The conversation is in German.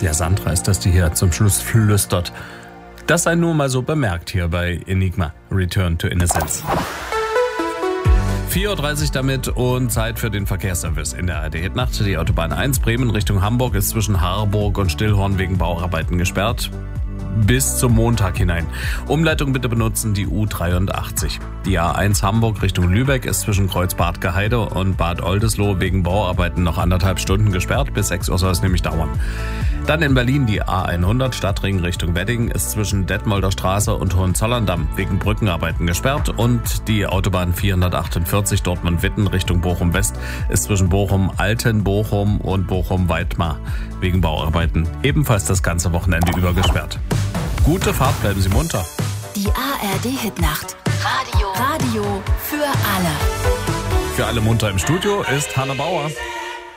Ja, Sandra ist das, die hier zum Schluss flüstert. Das sei nur mal so bemerkt hier bei Enigma Return to Innocence. 4.30 Uhr damit und Zeit für den Verkehrsservice in der ARD-Hitnacht. Die Autobahn 1 Bremen Richtung Hamburg ist zwischen Harburg und Stillhorn wegen Bauarbeiten gesperrt. Bis zum Montag hinein. Umleitung bitte benutzen die U83. Die A1 Hamburg Richtung Lübeck ist zwischen Kreuz-Bad Gaheide und Bad Oldesloe wegen Bauarbeiten noch 1,5 Stunden gesperrt. Bis 6 Uhr soll es nämlich dauern. Dann in Berlin die A100 Stadtring Richtung Wedding ist zwischen Detmolder Straße und Hohenzollern-Damm wegen Brückenarbeiten gesperrt. Und die Autobahn 448 Dortmund-Witten Richtung Bochum-West ist zwischen Bochum-Altenbochum und Bochum-Weidmar wegen Bauarbeiten ebenfalls das ganze Wochenende über gesperrt. Gute Fahrt, bleiben Sie munter. Die ARD-Hitnacht. Radio für alle. Für alle munter im Studio ist Hanne Bauer.